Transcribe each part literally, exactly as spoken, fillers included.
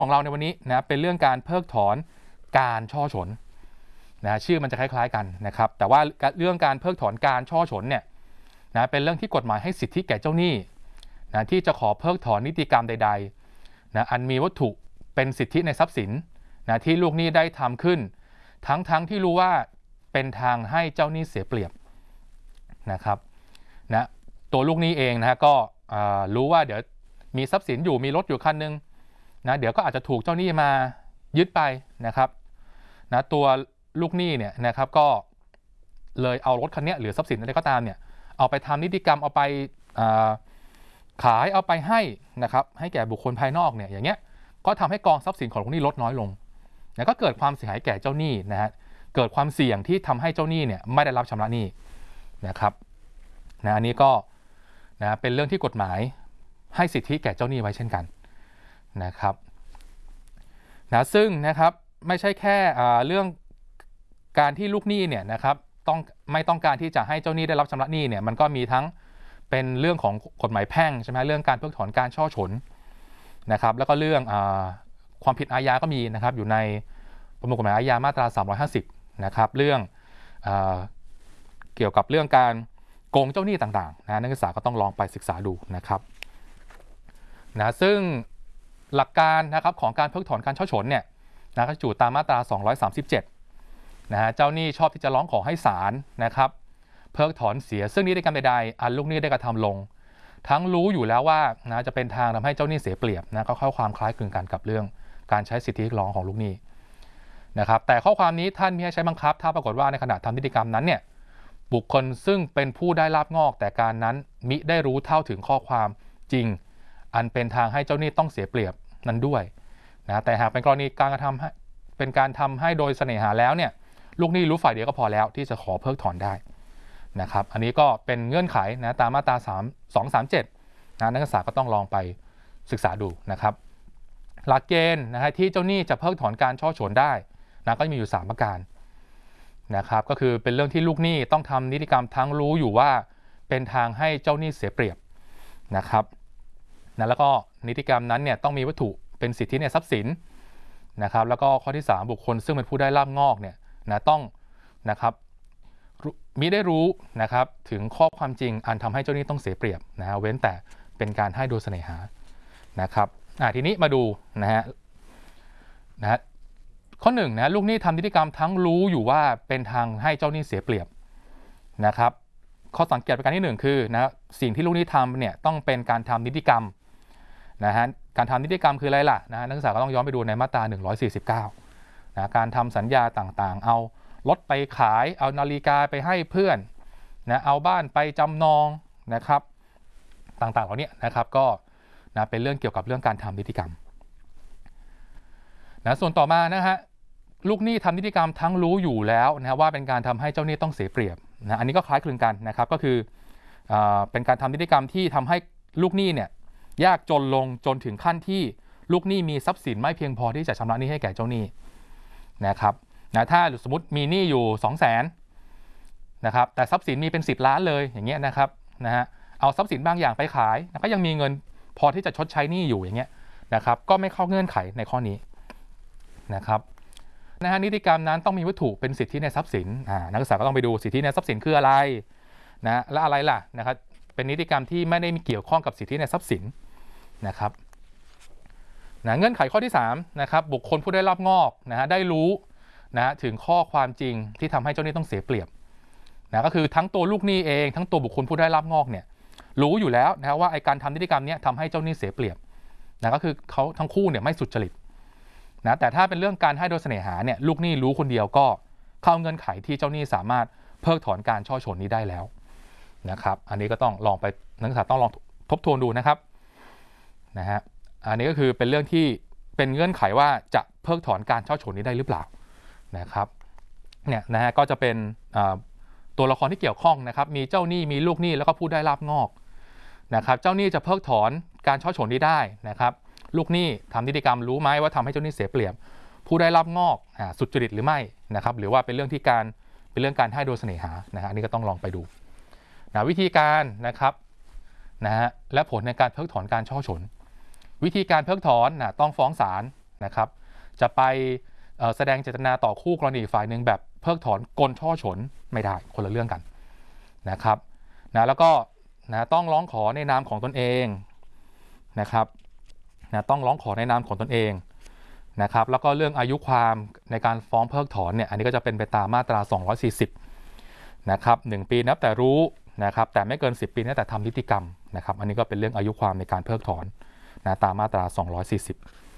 ของเราในวันนี้นะเป็นเรื่องการเพิกถอนการช่อฉนนะชื่อมันจะคล้ายๆกันนะครับแต่ว่าเรื่องการเพิกถอนการช่อฉนเนี่ยนะเป็นเรื่องที่กฎหมายให้สิทธิแก่เจ้าหนี้นะที่จะขอเพิกถอนนิติกรรมใดๆนะอันมีวัตถุเป็นสิทธิในทรัพย์สินนะที่ลูกหนี้ได้ทำขึ้นทั้งๆ ท, ที่รู้ว่าเป็นทางให้เจ้าหนี้เสียเปรียบนะครับนะตัวลูกหนี้เองนะก็รู้ว่าเดี๋ยวมีทรัพย์สินอยู่มีรถอยู่คันนึงนะเดี๋ยวก็อาจจะถูกเจ้าหนี้มายึดไปนะครับนะตัวลูกหนี้เนี่ยนะครับก็เลยเอารถคันนี้หรือทรัพย์สินอะไรก็ตามเนี่ยเอาไปทำนิติกรรมเอาไปขายเอาไปให้นะครับให้แก่บุคคลภายนอกเนี่ยอย่างเงี้ยก็ทำให้กองทรัพย์สินของลูกหนี้ลดน้อยลงแล้วก็เกิดความเสียหายแก่เจ้าหนี้นะฮะเกิดความเสี่ยงที่ทำให้เจ้าหนี้เนี่ยไม่ได้รับชำระหนี้นะครับนะอันนี้ก็นะเป็นเรื่องที่กฎหมายให้สิทธิแก่เจ้าหนี้ไว้เช่นกันนะครับนะซึ่งนะครับไม่ใช่แค่เรื่องการที่ลูกหนี้เนี่ยนะครับต้องไม่ต้องการที่จะให้เจ้าหนี้ได้รับชำระหนี้เนี่ยมันก็มีทั้งเป็นเรื่องของกฎหมายแพ่งใช่ไหมเรื่องการเพิกถอนการช่อฉนนะครับแล้วก็เรื่องอาความผิดอาญาก็มีนะครับอยู่ในประมวลกฎหมายอาญามาตราสามร้อยห้าสิบนะครับเรื่องเกี่ยวกับเรื่องการโกงเจ้าหนี้ต่างๆนะนักศึกษาก็ต้องลองไปศึกษาดูนะครับนะซึ่งหลักการนะครับของการเพิกถอนการช่อฉนเนี่ยนะก็อยู่ตามมาตราสองร้อยสามสิบเจ็ดนะฮะเจ้าหนี้ชอบที่จะร้องขอให้ศาลนะครับเพิกถอนเสียซึ่งนิติกรรมใดๆอันลูกหนี้ได้กระทำลงทั้งรู้อยู่แล้วว่านะจะเป็นทางทำให้เจ้าหนี้เสียเปรียบนะก็เข้าความคล้ายคลึงกันกับเรื่องการใช้สิทธิเรียกร้องของลูกหนี้นะครับแต่ข้อความนี้ท่านมีให้ใช้บังคับถ้าปรากฏว่าในขณะทำนิติกรรมนั้นเนี่ยบุคคลซึ่งเป็นผู้ได้ลาภงอกแต่การนั้นมิได้รู้เท่าถึงข้อความจริงอันเป็นทางให้เจ้าหนี้ต้องเสียเปรียบนั้นด้วยนะแต่หากเป็นกรณีการกระทำให้เป็นการทำให้โดยเสน่หาแล้วเนี่ยลูกหนี้รู้ฝ่ายเดียวก็พอแล้วที่จะขอเพิกถอนได้นะครับอันนี้ก็เป็นเงื่อนไขนะตามมาตราสามสองสามเจ็ดนะนักศึกษาก็ต้องลองไปศึกษาดูนะครับหลักเกณฑ์นะฮะที่เจ้าหนี้จะเพิกถอนการช่อฉนได้นะก็มีอยู่สามประการนะครับก็คือเป็นเรื่องที่ลูกหนี้ต้องทำนิติกรรมทั้งรู้อยู่ว่าเป็นทางให้เจ้าหนี้เสียเปรียบนะครับนะแล้วก็นิติกรรมนั้นเนี่ยต้องมีวัตถุเป็นสิทธิในทรัพย์สินนะครับแล้วก็ข้อที่สามบุคคลซึ่งเป็นผู้ได้ลาภงอกเนี่ยนะต้องนะครับมิได้รู้นะครับถึงข้อความจริงอันทำให้เจ้าหนี้ต้องเสียเปรียบนะฮะเว้นแต่เป็นการให้โดยเสน่หานะครับอ่าทีนี้มาดูนะฮะนะฮะข้อหนึ่งนะลูกหนี้ทำนิติกรรมทั้งรู้อยู่ว่าเป็นทางให้เจ้าหนี้เสียเปรียบนะครับข้อสังเกตประการที่หนึ่งคือนะสิ่งที่ลูกหนี้ทำเนี่ยต้องเป็นการทำนิติกรรมนะฮะการทำนิติกรรมคืออะไรล่ะนะนักศึกษาก็ต้องย้อนไปดูในมาตราหนึ่งร้อยสี่สิบเก้านะการทำสัญญาต่างๆเอารถไปขายเอานาฬิกาไปให้เพื่อนนะเอาบ้านไปจำนองนะครับต่างๆเหล่านี้นะครับก็นะเป็นเรื่องเกี่ยวกับเรื่องการทำนิติกรรมนะส่วนต่อมานะฮะลูกหนี้ทำนิติกรรมทั้งรู้อยู่แล้วนะว่าเป็นการทำให้เจ้าหนี้ต้องเสียเปรียบนะอันนี้ก็คล้ายคลึงกันนะครับก็คือเอ่อเป็นการทำนิติกรรมที่ทำให้ลูกหนี้เนี่ยยากจนลงจนถึงขั้นที่ลูกหนี้มีทรัพย์สินไม่เพียงพอที่จะชำระหนี้ให้แก่เจ้าหนี้นะครับนะถ้าสมมติมีหนี้อยู่ สองแสน นะครับแต่ทรัพย์สินมีเป็นสิบล้านเลยอย่างเงี้ยนะครับนะฮะเอาทรัพย์สินบางอย่างไปขายก็ยังมีเงินพอที่จะชดใช้หนี้อยู่อย่างเงี้ยนะครับก็ไม่เข้าเงื่อนไขในข้อนี้นะครับนะฮะนิติกรรมนั้นต้องมีวัตถุเป็นสิทธิในทรัพย์สินอ่านักศึกษาก็ต้องไปดูสิทธิในทรัพย์สินคืออะไรนะและอะไรล่ะนะครับเป็นนิติกรรมที่ไม่ได้มีเกี่ยวข้องกับสิทธิในทรัพย์สินนะครับนะเงื่อนไขข้อที่สามนะครับบุคคลผู้ได้รับงอกนะฮะได้รู้นะถึงข้อความจริงที่ทำให้เจ้าหนี้ต้องเสียเปรียบนะก็คือทั้งตัวลูกหนี้เองทั้งตัวบุคคลผู้ได้รับงอกเนี่ยรู้อยู่แล้วนะว่าไอการทำนิติกรรมนี้ทำให้เจ้าหนี้เสียเปรียบนะก็คือเขาทั้งคู่เนี่ยไม่สุจริตนะแต่ถ้าเป็นเรื่องการให้โดยเสน่หาเนี่ยลูกหนี้รู้คนเดียวก็เข้าเงื่อนไขที่เจ้าหนี้สามารถเพิกถอนการช่อฉนนี้ได้แล้วนะครับอันนี้ก็ต้องลองไปนักศึกษาต้องลองทบทวนดูนะครับนะฮะอันนี้ก็คือเป็นเรื่องที่เป็นเงื่อนไขว่าจะเพิกถอนการช่อฉนนี้ได้หรือเปล่านะครับเนี่ยนะฮะก็จะเป็นตัวละครที่เกี่ยวข้องนะครับมีเจ้าหนี้มีลูกหนี้แล้วก็ผู้ได้ลาภงอกนะครับเจ้าหนี้จะเพิกถอนการช่อฉนนี้ได้นะครับลูกหนี้ทำนิติกรรมรู้ไหมว่าทำให้เจ้าหนี้เสียเปรียบผู้ได้ลาภงอกสุจริตหรือไม่นะครับหรือว่าเป็นเรื่องที่การเป็นเรื่องการให้โดยเสน่หานะฮะอันนี้ก็ต้องลองไปดูนะวิธีการนะครับนะฮะและผลในการเพิกถอนการช่อฉนวิธีการเพิกถอนนะต้องฟ้องศาลนะครับจะไปแสดงเจตนาต่อคู่กรณีฝ่ายหนึ่งแบบเพิกถอนกลช่อฉนไม่ได้คนละเรื่องกันนะครับนะแล้วก็นะต้องร้องขอในนามของตนเองนะครับนะต้องร้องขอในนามของตนเองนะครับแล้วก็เรื่องอายุความในการฟ้องเพิกถอนเนี่ยอันนี้ก็จะเป็นไปตามมาตราสองร้อยสี่สิบนะครับหนึ่งปีนับแต่รู้นะครับแต่ไม่เกินสิบปีนับแต่ทำนิติกรรมนะครับอันนี้ก็เป็นเรื่องอายุความในการเพิกถอนนะตามมาตราสองร้อยสี่สิบ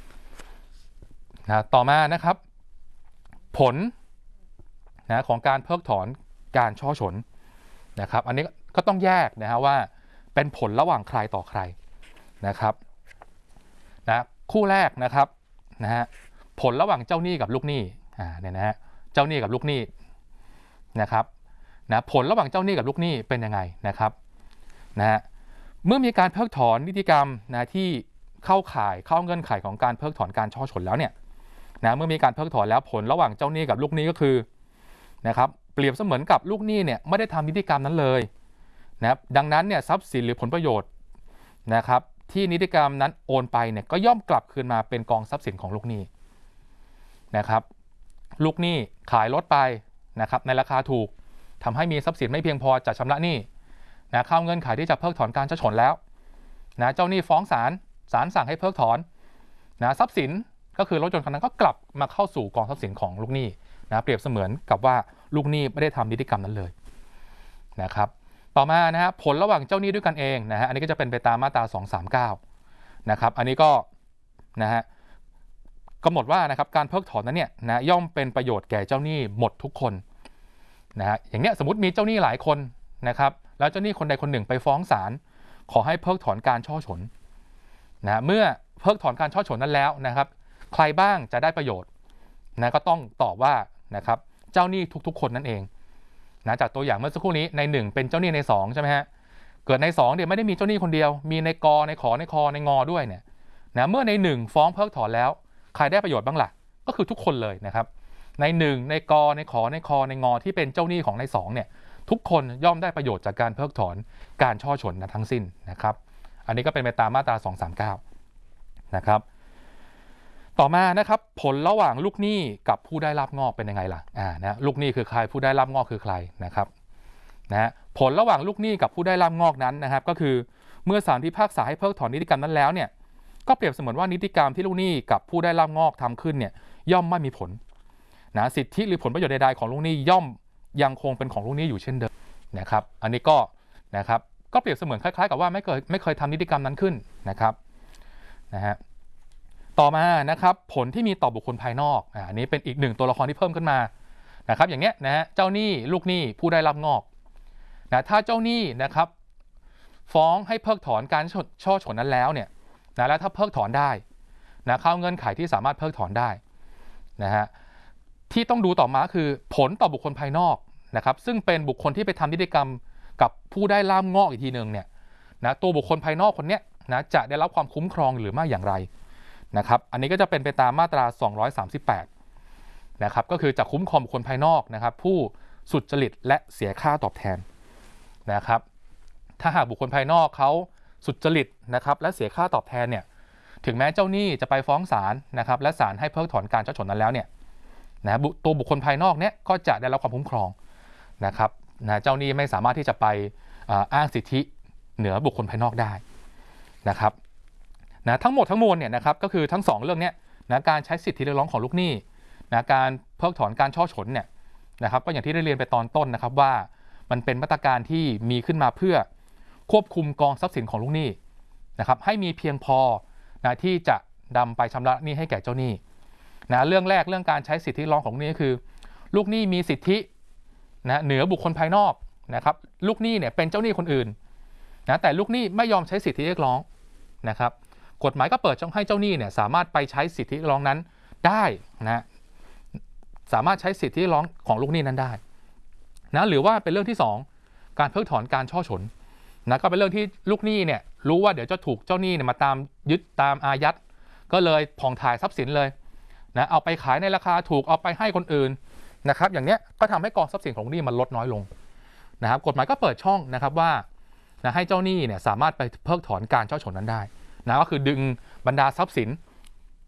นะต่อมานะครับผลนะของการเพิกถอนการช่อฉนนะครับอันนี้ก็ต้องแยกนะฮะว่าเป็นผลระหว่างใครต่อใครนะครับนะคู่แรกนะครับนะฮะผลระหว่างเจ้าหนี้กับลูกหนี้อ่าเนี่ยนะฮะเจ้าหนี้กับลูกหนี้นะครับนะผลระหว่างเจ้าหนี้กับลูกหนี้เป็นยังไงนะครับนะฮะเมื่อมีการเพิกถอนนิติกรรมนะที่เข้าข่ายเข้าเงื่อนไขของการเพิกถอนการช่อฉนแล้วเนี่ยนะเมื่อมีการเพิกถอนแล้วผลระหว่างเจ้าหนี้กับลูกหนี้ก็คือนะครับเปรียบเสมือนกับลูกหนี้เนี่ยไม่ได้ทำนิติกรรมนั้นเลยนะครับดังนั้นเนี่ยทรัพย์สินหรือผลประโยชน์นะครับที่นิติกรรมนั้นโอนไปเนี่ยก็ย่อมกลับคืนมาเป็นกองทรัพย์สินของลูกหนี้นะครับลูกหนี้ขายรถไปนะครับในราคาถูกทำให้มีทรัพย์สินไม่เพียงพอจะชำระหนี้นะเข้าเงื่อนไขที่จะเพิกถอนการช่อฉนแล้วนะเจ้าหนี้ฟ้องศาลศาลสั่งให้เพิกถอนนะทรัพย์สินก็คือรถยนต์คันนั้นก็กลับมาเข้าสู่กองทรัพย์สินของลูกหนี้นะเปรียบเสมือนกับว่าลูกหนี้ไม่ได้ทำนิติกรรมนั้นเลยนะครับต่อมานะฮะผลระหว่างเจ้าหนี้ด้วยกันเองนะฮะอันนี้ก็จะเป็นไปตามมาตราสองร้อยสามสิบเก้านะครับอันนี้ก็นะฮะกำหนดว่านะครับการเพิกถอนนั้นเนี่ยนะย่อมเป็นประโยชน์แก่เจ้าหนี้หมดทุกคนนะฮะอย่างเนี้ยสมมติมีเจ้าหนี้หลายคนนะครับแล้วเจ้าหนี้คนใดคนหนึ่งไปฟ้องศาลขอให้เพิกถอนการช่อฉนนะเมื่อเพิกถอนการช่อฉนนั้นแล้วนะครับใครบ้างจะได้ประโยชน์นะก็ต้องตอบว่านะครับเจ้าหนี้ทุกๆคนนั่นเองนะจากตัวอย่างเมื่อสักครู่นี้ในหนึ่งเป็นเจ้าหนี้ในสองใช่ไหมฮะเกิดในสองเนี่ยไม่ได้มีเจ้าหนี้คนเดียวมีในกในขอในคอในงอด้วยเนี่ยนะเมื่อในหนึ่งฟ้องเพิกถอนแล้วใครได้ประโยชน์บ้างล่ะก็คือทุกคนเลยนะครับในหนึ่งในกในขอในคอในงอที่เป็นเจ้าหนี้ของในสองเนี่ยทุกคนย่อมได้ประโยชน์จากการเพิกถอนการช่อฉนทั้งสิ้นนะครับอันนี้ก็เป็นไปตามมาตราสองร้อยสามสิบเก้านะครับต่อมานะครับผลระหว่างลูกหนี้กับผู้ได้รับงอกเป็นยังไงล่ะอ่านะลูกหนี้คือใครผู้ได้รับงอกคือใครนะครับนะผลระหว่างลูกหนี้กับผู้ได้รับงอกนั้นนะครับก็คือเมื่อศาลพิพากษาให้เพิกถอนนิติกรรมนั้นแล้วเนี่ยก็เปรียบเสมือนว่านิติกรรมที่ลูกหนี้กับผู้ได้รับงอกทำขึ้นเนี่ยย่อมไม่มีผลนะสิทธิหรือผลประโยชน์ใดๆของลูกหนี้ย่อมยังคงเป็นของลูกหนี้อยู่เช่นเดิมนะครับอันนี้ก็นะครับก็เปรียบเสมือนคล้ายๆกับว่าไม่เคยไม่เคยทำนิติกรรมนั้นขึ้นนะครับนะฮะต่อมานะครับผลที่มีต่อบุคคลภายนอกอันนี้เป็นอีกหนึ่งตัวละครที่เพิ่มขึ้นมานะครับอย่างเงี้ยนะฮะเจ้าหนี้ลูกหนี้ผู้ได้รับงอกนะถ้าเจ้าหนี้นะครับฟ้องให้เพิกถอนการช่อฉนนั้นแล้วเนี่ยนะแล้วถ้าเพิกถอนได้นะเข้าเงื่อนไขที่สามารถเพิกถอนได้นะฮะที่ต้องดูต่อมาคือผลต่อบุคคลภายนอกนะครับซึ่งเป็นบุคคลที่ไปทำนิติกรรมกับผู้ได้รับงอกอีกทีหนึ่งเนี่ยนะตัวบุคคลภายนอกคนเนี้ยนะจะได้รับความคุ้มครองหรือไม่อย่างไรนะครับอันนี้ก็จะเป็นไปตามมาตราสองร้อยสามสิบแปดนะครับก็คือจะคุ้มครองบุคคลภายนอกนะครับผู้สุจริตและเสียค่าตอบแทนนะครับถ้าหากบุคคลภายนอกเขาสุจริตนะครับและเสียค่าตอบแทนเนี่ยถึงแม้เจ้าหนี้จะไปฟ้องศาลนะครับและศาลให้เพิกถอนการช่อฉนนั้นแล้วเนี่ยนะตัวบุคคลภายนอกเนี้ยก็จะได้รับความคุ้มครองนะครับนะเจ้าหนี้ไม่สามารถที่จะไปอ้างสิทธิเหนือบุคคลภายนอกได้นะครับนะทั้งหมดทั้งมวลเนี่ยนะครับก็คือทั้งสองเรื่องนี้นะการใช้สิทธิเรียกร้องของลูกหนี้นะการเพิกถอนการช่อฉนเนี่ยนะครับก็อย่างที่ได้เรียนไปตอนต้นนะครับว่ามันเป็นมาตรการที่มีขึ้นมาเพื่อควบคุมกองทรัพย์สินของลูกหนี้นะครับให้มีเพียงพอนะที่จะนำไปชำระหนี้ให้แก่เจ้าหนี้นะเรื่องแรกเรื่องการใช้สิทธิเรียกร้องของลูกหนี้ก็คือลูกหนี้มีสิทธินะเหนือบุคคลภายนอกนะครับลูกหนี้เนี่ยเป็นเจ้าหนี้คนอื่นนะแต่ลูกหนี้ไม่ยอมใช้สิทธิเรียกร้องนะครับกฎหมายก็เปิดช่องให้เจ้าหนี้เนี่ยสามารถไปใช้สิทธิเรียกร้องนั้นได้นะสามารถใช้สิทธิเรียกร้องของลูกหนี้นั้นได้นะหรือว่าเป็นเรื่องที่สองการเพิกถอนการช่อฉนนะก็เป็นเรื่องที่ลูกหนี้เนี่ยรู้ว่าเดี๋ยวจะถูกเจ้าหนี้เนี่ยมาตามยึดตามอายัดก็เลยผ่องถ่ายทรัพย์สินเลยนะเอาไปขายในราคาถูกเอาไปให้คนอื่นนะครับอย่างเนี้ยก็ทำให้กองทรัพย์สินของลูกหนี้มันลดน้อยลงนะครับกฎหมายก็เปิดช่องนะครับว่านะให้เจ้าหนี้เนี่ยสามารถไปเพิกถอนการช่อฉนนั้นได้นะก็คือดึงบรรดาทรัพย์สิน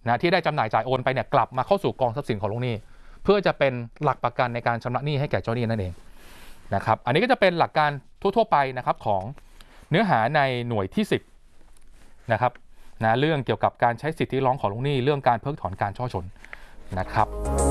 นะที่ได้จำหน่ายจ่ายโอนไปเนี่ยกลับมาเข้าสู่กองทรัพย์สินของลูกหนี้เพื่อจะเป็นหลักประกันในการชำระหนี้ให้แก่เจ้าหนี้นั่นเองนะครับอันนี้ก็จะเป็นหลักการทั่วๆไปนะครับของเนื้อหาในหน่วยที่สิบนะครับนะเรื่องเกี่ยวกับการใช้สิทธิร้องขอลูกหนี้เรื่องการเพิกถอนการช่อฉนนะครับ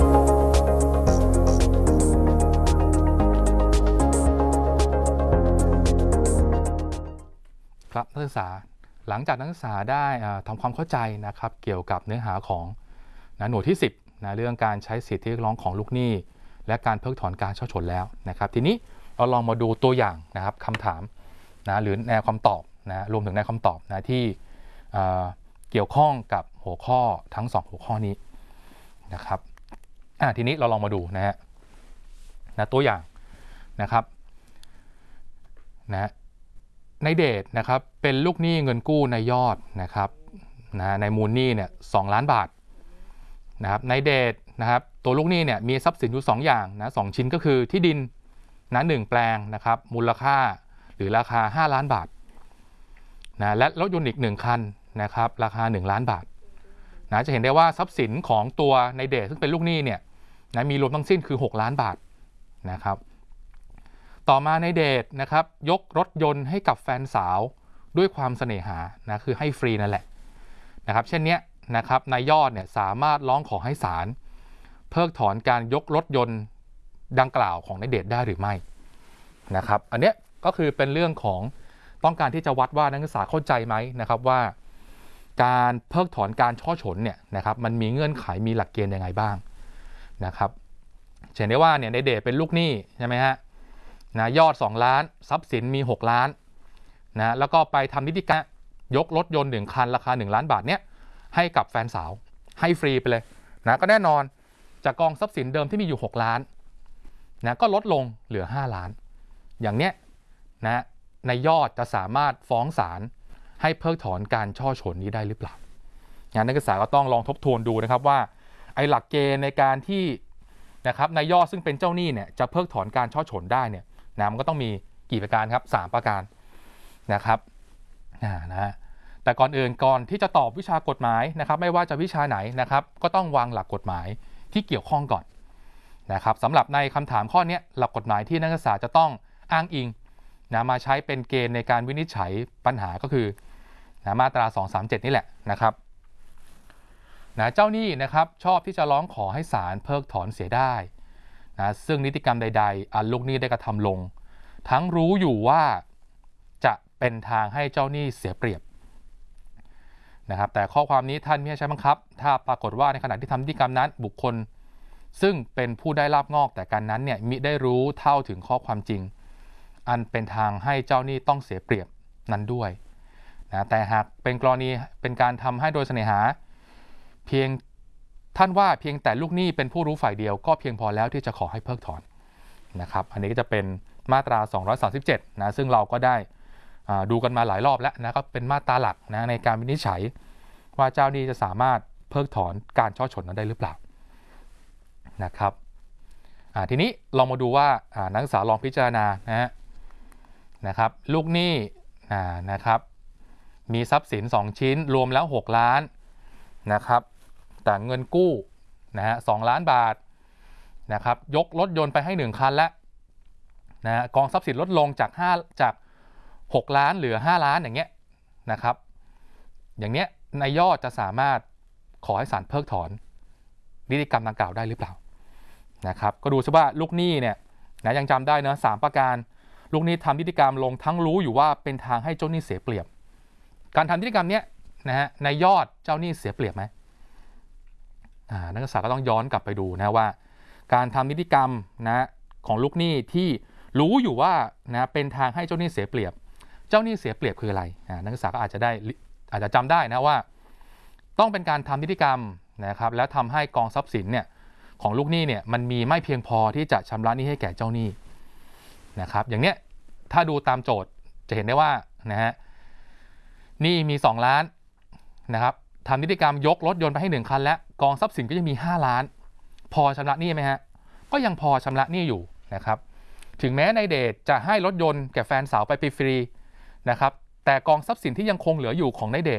ครับนักศึกษาหลังจากนักศึกษาได้ทำความเข้าใจนะครับเกี่ยวกับเนื้อหาของนะหน่วยที่สิบนะเรื่องการใช้สิทธิร้องของลูกหนี้และการเพิกถอนการช่อฉนแล้วนะครับทีนี้เราลองมาดูตัวอย่างนะครับคำถามนะหรือแนวคำตอบนะรวมถึงแนวคำตอบนะที่เกี่ยวข้องกับหัวข้อทั้งสองหัวข้อนี้นะครับทีนี้เราลองมาดูนะฮะนะตัวอย่างนะครับนะในเดชนะครับเป็นลูกหนี้เงินกู้ในยอดนะครับนะในมูลหนี้เนี่ยสองล้านบาทนะครับในเดชนะครับตัวลูกหนี้เนี่ยมีทรัพย์สินอยู่สองอย่างนะสองชิ้นก็คือที่ดินนะหนึ่งแปลงนะครับมูลค่าหรือราคาห้าล้านบาทนะและรถยนต์อีกหนึ่งคันนะครับราคาหนึ่งล้านบาทนะจะเห็นได้ว่าทรัพย์สินของตัวในเดชซึ่งเป็นลูกหนี้เนี่ยนะมีรวมทั้งสิ้นคือหกล้านบาทนะครับต่อมาในเดชนะครับยกรถยนต์ให้กับแฟนสาวด้วยความเสน่หานะคือให้ฟรีนั่นแหละนะครับเช่นนี้นะครับนายยอดเนี่ยสามารถร้องขอให้ศาลเพิกถอนการยกรถยนต์ดังกล่าวของนายเดชได้หรือไม่นะครับอันนี้ก็คือเป็นเรื่องของต้องการที่จะวัดว่านักศึกษาเข้าใจไหมนะครับว่าการเพิกถอนการช่อฉนเนี่ยนะครับมันมีเงื่อนไขมีหลักเกณฑ์ยังไงบ้างนะครับเห็นได้ว่าเนี่ยในเดชเป็นลูกหนี้ใช่ไหมฮะนะยอดสองล้านทรัพย์สินมีหกล้านนะแล้วก็ไปทำนิติกรรมยกรถยนต์หนึ่งคันราคาหนึ่งล้านบาทเนี้ยให้กับแฟนสาวให้ฟรีไปเลยนะก็แน่นอนจากกองทรัพย์สินเดิมที่มีอยู่หกล้านนะก็ลดลงเหลือห้าล้านอย่างเนี้ยนะในยอดจะสามารถฟ้องศาลให้เพิกถอนการช่อฉนนี้ได้หรือเปล่างานนักศึกษาก็ต้องลองทบทวนดูนะครับว่าไอ้หลักเกณฑ์ในการที่นะครับนายยอดซึ่งเป็นเจ้าหนี้เนี่ยจะเพิกถอนการช่อฉนได้เนี่ยนะมันก็ต้องมีกี่ประการครับสามประการนะครับนะแต่ก่อนอื่นก่อนที่จะตอบวิชากฎหมายนะครับไม่ว่าจะวิชาไหนนะครับก็ต้องวางหลักกฎหมายที่เกี่ยวข้องก่อนนะครับสำหรับในคำถามข้อนี้หลักกฎหมายที่นักศึกษาจะต้องอ้างอิงนะมาใช้เป็นเกณฑ์ในการวินิจฉัยปัญหาก็คือนะมาตราสองสามเจ็ดนี่แหละนะครับนะเจ้าหนี้นะครับชอบที่จะร้องขอให้ศาลเพิกถอนเสียได้นะซึ่งนิติกรรมใดๆอันลูกหนี้ได้กระทำลงทั้งรู้อยู่ว่าจะเป็นทางให้เจ้าหนี้เสียเปรียบนะครับแต่ข้อความนี้ท่านไม่ใช้บังคับถ้าปรากฏว่าในขณะที่ทำนิติกรรมนั้นบุคคลซึ่งเป็นผู้ได้ลาภงอกแต่การนั้นเนี่ยมิได้รู้เท่าถึงข้อความจริงอันเป็นทางให้เจ้าหนี้ต้องเสียเปรียบนั้นด้วยนะแต่หากเป็นกรณีเป็นการทำให้โดยเสน่หาเพียงท่านว่าเพียงแต่ลูกหนี้เป็นผู้รู้ฝ่ายเดียวก็เพียงพอแล้วที่จะขอให้เพิกถอนนะครับอันนี้ก็จะเป็นมาตราสองร้อยสามสิบเจ็ดนะซึ่งเราก็ได้ดูกันมาหลายรอบแล้วนะก็เป็นมาตราหลักนะในการวินิจฉัยว่าเจ้าหนี้จะสามารถเพิกถอนการช่อฉนนั้นได้หรือเปล่านะครับทีนี้ลองมาดูว่านักศึกษาลองพิจารณานะฮะนะครับลูกหนี้นะครับมีทรัพย์สินสองชิ้นรวมแล้วหกล้านนะครับแต่เงินกู้นะฮะสองล้านบาทนะครับยกรถยนต์ไปให้หนึ่งคันแล้วนะกองทรัพย์สินลดลงจากห้าจากหกล้านเหลือห้าล้านอย่างเงี้ยนะครับอย่างเนี้ยนายยอดจะสามารถขอให้ศาลเพิกถอนนิติกรรมดังกล่าวได้หรือเปล่านะครับก็ดูซิว่าลูกหนี้เนี่ยนะยังจำได้นะสามประการลูกหนี้ทำนิติกรรมลงทั้งรู้อยู่ว่าเป็นทางให้เจ้าหนี้เสียเปรียบการทำนิติกรรมเนี้ยนะฮะนายยอดเจ้าหนี้เสียเปรียบไหมนักศึกษาก็ต้องย้อนกลับไปดูนะว่าการทำนิติกรรมนะของลูกหนี้ที่รู้อยู่ว่านะเป็นทางให้เจ้าหนี้เสียเปรียบเจ้าหนี้เสียเปรียบคืออะไรนักศึกษาก็อาจจะได้อาจจะจำได้นะว่าต้องเป็นการทำนิติกรรมนะครับแล้วทำให้กองทรัพย์สินเนี่ยของลูกหนี้เนี่ยมันมีไม่เพียงพอที่จะชำระหนี้ให้แก่เจ้าหนี้นะครับอย่างเนี้ยถ้าดูตามโจทย์จะเห็นได้ว่านะฮะหนี้มีสองล้านนะครับทำนิติกรรมยกรถยนต์ไปให้หนึ่งคันและกองทรัพย์สินก็ยังมีห้าล้านพอชำระหนี้ไหมฮะก็ยังพอชำระหนี้อยู่นะครับถึงแม้นายเดชจะให้รถยนต์แก่แฟนสาวไปฟรีๆนะครับแต่กองทรัพย์สินที่ยังคงเหลืออยู่ของนายเดช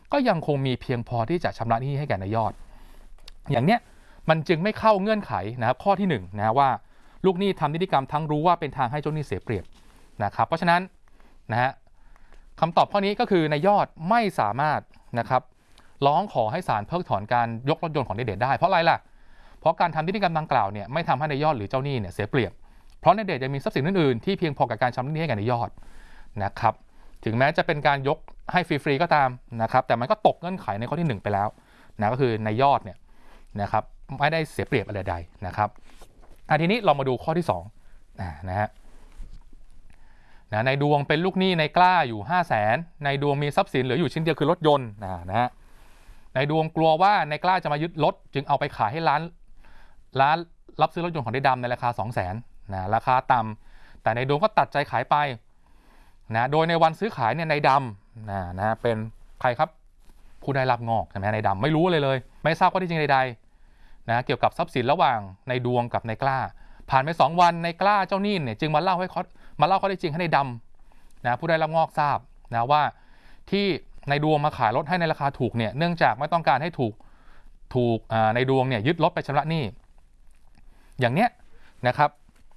ก็ยังคงมีเพียงพอที่จะชำระหนี้ให้แก่นายยอดอย่างเนี้ยมันจึงไม่เข้าเงื่อนไขนะครับข้อที่หนึ่งนะว่าลูกหนี้ทำนิติกรรมทั้งรู้ว่าเป็นทางให้เจ้าหนี้เสียเปรียบนะครับเพราะฉะนั้นนะฮะคำตอบข้อนี้ก็คือนายยอดไม่สามารถนะครับร้องขอให้ศาลเพิกถอนการยกรถยนต์ของนายเดชได้เพราะอะไรล่ะเพราะการทำนิติกรรมดังกล่าวเนี่ยไม่ทำให้นายยอดหรือเจ้าหนี้เนี่ยเสียเปรียบเพราะนายเดชยังมีทรัพย์สินอื่นๆที่เพียงพอกับการชำระหนี้ให้แก่นายยอดนะครับถึงแม้จะเป็นการยกให้ฟรีๆก็ตามนะครับแต่มันก็ตกเงื่อนไขในข้อที่หนึ่งไปแล้วนะก็คือนายยอดเนี่ยนะครับไม่ได้เสียเปรียบอะไรใดนะครับอันทีนี้เรามาดูข้อที่สองนะฮะนะในดวงเป็นลูกหนี้ในกล้าอยู่ ห้าแสน ในดวงมีทรัพย์สินเหลืออยู่ชิ้นเดียวคือรถยนต์นะนะฮะในดวงกลัวว่าในกล้าจะมายึดรถจึงเอาไปขายให้ร้านร้านรับซื้อรถยนต์ของนายดำในราคา สองแสน นะราคาต่ำแต่ในดวงก็ตัดใจขายไปนะโดยในวันซื้อขายเนี่ยนายดำนะนะเป็นใครครับผู้ได้รับงอกใช่ไหมนายดำไม่รู้เลยเลยไม่ทราบข้อที่จริงใดๆนะเกี่ยวกับทรัพย์สินระหว่างในดวงกับนายกล้าผ่านไปสองวันนายกล้าเจ้าหนี้เนี่ยจึงมาเล่าให้เขามาเล่าข้อที่จริงให้นายดำนะผู้ได้รับงอกทราบนะว่าที่ในดวงมาขายรถให้ในราคาถูกเนี่ยเนื่องจากไม่ต้องการให้ถูกถูกในดวงเนี่ยยึดรถไปชำระหนี้อย่างเนี้ยนะครับ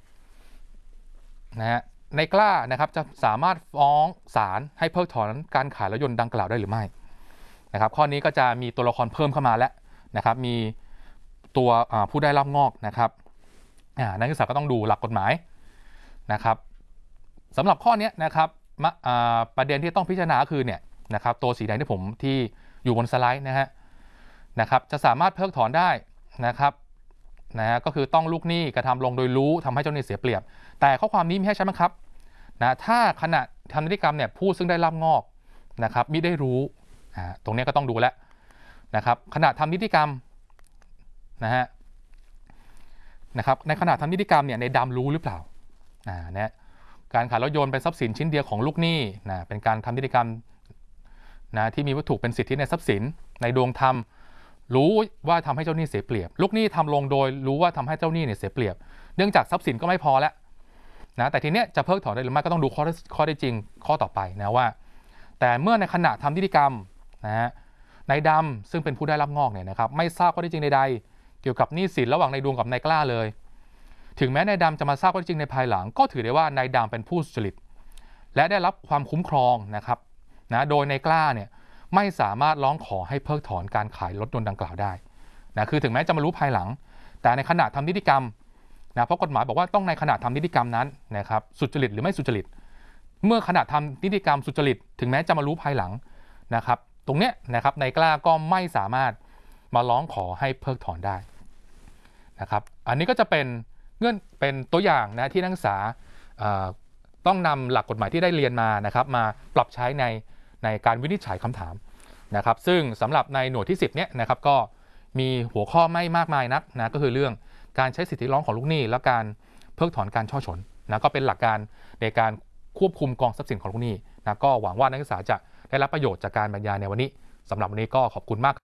นะฮะในกล้านะครับจะสามารถฟ้องศาลให้เพิกถอนการขายรถยนต์ดังกล่าวได้หรือไม่นะครับข้อนี้ก็จะมีตัวละครเพิ่มเข้ามาแล้วนะครับมีตัวผู้ได้รับงอกนะครับนักศึกษาก็ต้องดูหลักกฎหมายนะครับสำหรับข้อนี้นะครับประเด็นที่ต้องพิจารณาคือเนี่ยนะครับตัวสีแดงที่ผมที่อยู่บนสไลด์นะฮะนะครับจะสามารถเพิกถอนได้นะครับนะฮะก็คือต้องลูกหนี้กระทำลงโดยรู้ทำให้เจ้าหนี้เสียเปรียบแต่ข้อความนี้มีให้ใช่ไหมครับนะถ้าขณะทำนิติกรรมเนี่ยผู้ซึ่งได้รับงอกนะครับมิได้รู้อ่าตรงนี้ก็ต้องดูแลนะครับขณะทำนิติกรรมนะฮะนะครับในขณะทำนิติกรรมเนี่ยในดำรู้หรือเปล่าอ่าเนี่ยการขายรถยนต์เป็นทรัพย์สินชิ้นเดียวของลูกหนี้นะเป็นการทำนิติกรรมนะที่มีวัตถุเป็นสิทธิในทรัพย์สินในดวงธรรมรู้ว่าทำให้เจ้าหนี้เสียเปรียบลูกหนี้ทำลงโดยรู้ว่าทำให้เจ้าหนี้เนี่ยเสียเปรียบเนื่องจากทรัพย์สินก็ไม่พอแล้วนะแต่ทีเนี้ยจะเพิกถอนได้หรือไม่ก็ต้องดูข้อข้อได้จริงข้อต่อไปนะว่าแต่เมื่อในขณะทำนิติกรรมนะฮะนายดำซึ่งเป็นผู้ได้รับงอกเนี่ยนะครับไม่ทราบข้อได้จริงใดๆเกี่ยวกับหนี้สินระหว่างนายดวงกับนายกล้าเลยถึงแม้นายดำจะมาทราบข้อได้จริงในภายหลังก็ถือได้ว่านายดำเป็นผู้สุจริตและได้รับความคุ้มครองนะครับนะโดยนายกล้าเนี่ยไม่สามารถร้องขอให้เพิกถอนการขายรถยนต์ดังกล่าวได้นะคือถึงแม้จะมารู้ภายหลังแต่ในขณะทำนิติกรรมนะเพราะกฎหมายบอกว่าต้องในขณะทำนิติกรรมนั้นนะครับสุจริตหรือไม่สุจริตเมื่อขณะทำนิติกรรมสุจริตถึงแม้จะมารู้ภายหลังนะครับตรงเนี้ยนะครับนายกล้าก็ไม่สามารถมาร้องขอให้เพิกถอนได้นะครับอันนี้ก็จะเป็นเงื่อนเป็นตัวอย่างนะที่นักศึกษาต้องนำหลักกฎหมายที่ได้เรียนมานะครับมาปรับใช้ในในการวินิจฉัยคำถามนะครับซึ่งสำหรับในหน่วยที่สิบเนี้ยนะครับก็มีหัวข้อไม่มากมายนักนะก็คือเรื่องการใช้สิทธิร้องของลูกหนี้และการเพิกถอนการช่อฉนนะก็เป็นหลักการในการควบคุมกองทรัพย์สินของลูกหนี้นะก็หวังว่านักศึกษาจะได้รับประโยชน์จากการบรรยายในวันนี้สำหรับวันนี้ก็ขอบคุณมาก